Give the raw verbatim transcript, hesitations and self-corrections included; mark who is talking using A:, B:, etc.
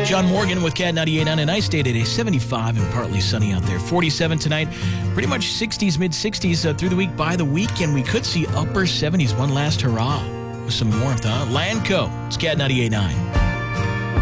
A: John Morgan with Cat ninety-eight point nine. A nice day today, seventy-five and partly sunny out there. forty-seven tonight, pretty much sixties, mid-sixties uh, through the week. By the weekend, we could see upper seventies. One last hurrah with some warmth, huh? Lanco, it's Cat ninety-eight point nine.